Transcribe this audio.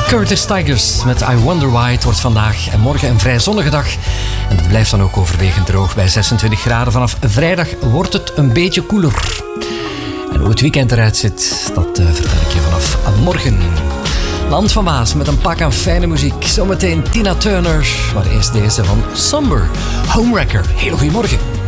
Curtis Tigers met I Wonder Why. Het wordt vandaag en morgen een vrij zonnige dag. En het blijft dan ook overwegend droog bij 26 graden. Vanaf vrijdag wordt het een beetje koeler. En hoe het weekend eruit ziet, dat vertel ik je vanaf morgen. Land van Waas met een pak aan fijne muziek. Zometeen Tina Turner, maar eerst deze van Somber, Homewrecker. Heel goedemorgen.